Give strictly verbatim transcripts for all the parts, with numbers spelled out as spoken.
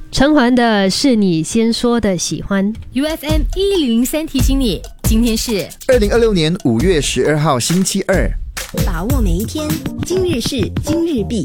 陈环的是你先说的喜欢。 U F M 一零零三提醒你，今天是二零二六年五月十二号星期二。 把握每一天，今日事今日毕。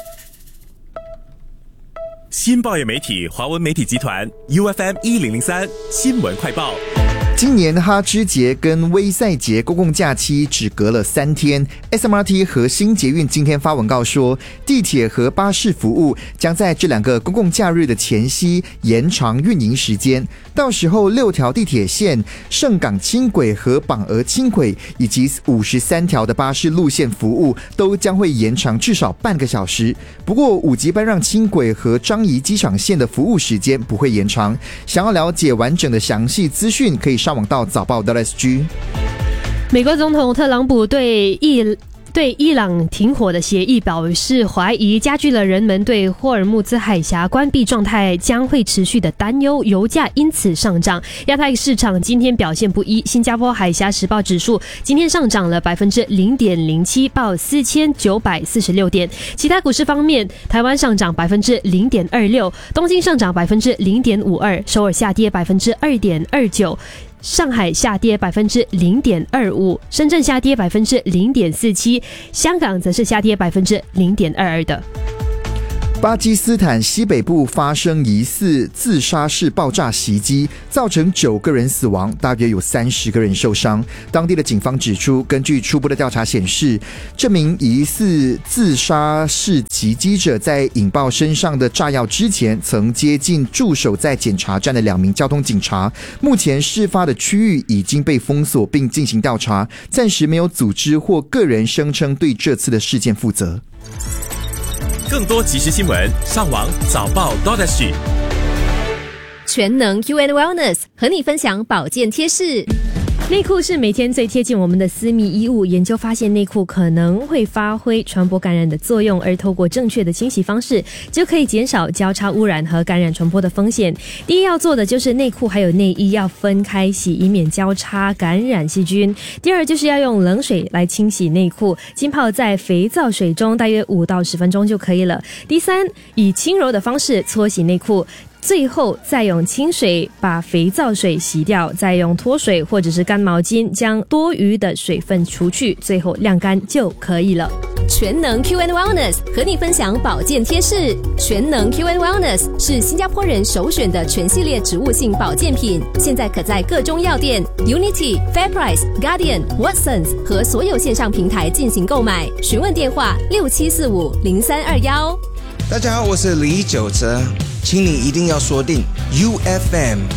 新报业媒体华文媒体集团 U F M 一零零三新闻快报。 今年哈芝节跟威赛节公共假期只隔了三天 ，S M R T 和新捷运今天发文告说，地铁和巴士服务将在这两个公共假日的前夕延长运营时间，到时候六条地铁线、盛港轻轨和榜鹅轻轨以及五十三条的巴士路线服务都将会延长至少半个小时。不过五级班让轻轨和樟宜机场线的服务时间不会延长。想要了解完整的详细资讯，可以上网到早报 .sg。 美国总统特朗普对伊对伊朗停火的协议表示怀疑，加剧了人们对霍尔木兹海峡关闭状态将会持续的担忧，油价因此上涨。亚太市场今天表现不一，新加坡海峡时报指数今天上涨了 百分之零点零七， 报四千九百四十六点。其他股市方面，台湾上涨 百分之零点二六， 东京上涨 百分之零点五二， 首尔下跌 百分之二点二九，上海下跌 百分之零点二五， 深圳下跌 百分之零点四七， 香港则是下跌 百分之零点二二的。 巴基斯坦西北部发生疑似自杀式爆炸袭击，造成九个人死亡，大约有三十个人受伤。当地的警方指出，根据初步的调查显示，这名疑似自杀式袭击者在引爆身上的炸药之前，曾接近驻守在检查站的两名交通警察。目前事发的区域已经被封锁并进行调查，暂时没有组织或个人声称对这次的事件负责。 更多即时新闻，上网早报 .sg。 全能 Q and Wellness 和你分享保健贴士。 内裤是每天最贴近我们的私密衣物，研究发现内裤可能会发挥传播感染的作用，而透过正确的清洗方式就可以减少交叉污染和感染传播的风险。第一要做的就是内裤还有内衣要分开洗，以免交叉感染细菌。第二就是要用冷水来清洗内裤，浸泡在肥皂水中大约五到十分钟就可以了。第三，以轻柔的方式搓洗内裤，最后再用清水把肥皂水洗掉，再用脱水或者是干毛巾将多余的水分除去，最后晾干就可以了。 全能 Q and Wellness 和你分享保健贴士。全能 Q and Wellness 是新加坡人首选的全系列植物性保健品，现在可在各中药店、Unity、FairPrice、Guardian、Watsons 和所有线上平台进行购买。询问电话六七四五零三二一。 大家好，我是李玖哲，请你一定要锁定 U F M